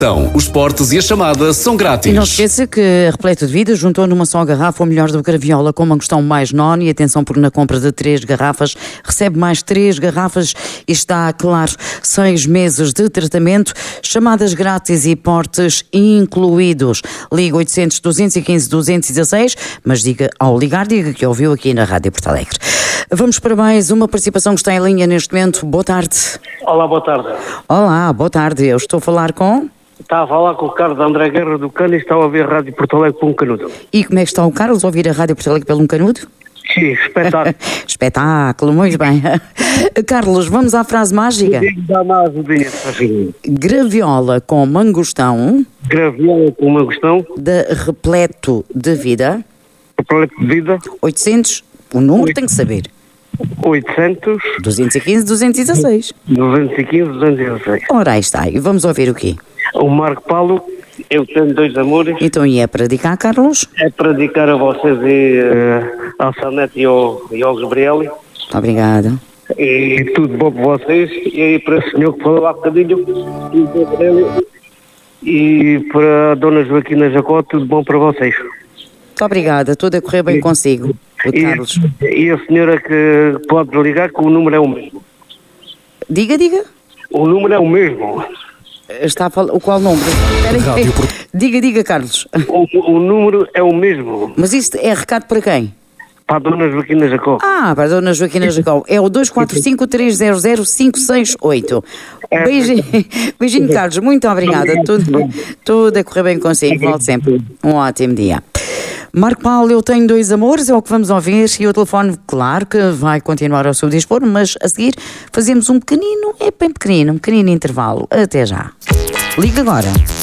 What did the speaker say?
Então, os portos e a chamada são grátis. E não se esqueça que a Repleto de Vida juntou numa só garrafa o melhor do Graviola com mangostão mais nono. E atenção, porque na compra de 3 garrafas recebe mais 3 garrafas e está, claro, 6 meses de tratamento, chamadas grátis e portes incluídos. Liga 800 215 216, mas ao ligar, diga que ouviu aqui na Rádio Porto Alegre. Vamos para mais uma participação que está em linha neste momento. Boa tarde. Olá, boa tarde. Olá, boa tarde. Eu estou a falar com... Está a falar com o Carlos André Guerra do Cano e está a ouvir a Rádio Porto Alegre por um canudo. E como é que está o Carlos a ouvir a Rádio Porto Alegre pelo um canudo? Sim, espetáculo. Espetáculo, muito bem. Carlos, vamos à frase mágica? Dá mais um Graviola com mangostão. Graviola com mangostão. De Repleto de Vida. Repleto de Vida. 800, o número tem que saber. 800 215 216. 215 216. Ora, aí está. E vamos ouvir o quê? O Marco Paulo, eu tenho 2 amores. Então, e é para dedicar, Carlos? É para dedicar a vocês e ao Sanete e ao Gabriel. Obrigada. E tudo bom para vocês. E aí para o senhor que falou há bocadinho. E para a dona Joaquina Jacó, tudo bom para vocês. Muito obrigada. Tudo a correr bem consigo. O Carlos. E a senhora que pode ligar, que o número é o mesmo. Diga. O número é o mesmo. Está a falar... Qual número? Diga, Carlos. O número é o mesmo. Mas isto é recado para quem? Para a dona Joaquina Jacó. Para a dona Joaquina Jacó. É o 245-300-568. Beijinho, Carlos. Muito obrigada. Tudo a correr bem consigo. Volte sempre. Um ótimo dia. Marco Paulo, eu tenho 2 amores, é o que vamos ouvir, e o telefone, claro que vai continuar ao seu dispor, mas a seguir fazemos um pequenino intervalo. Até já. Liga agora.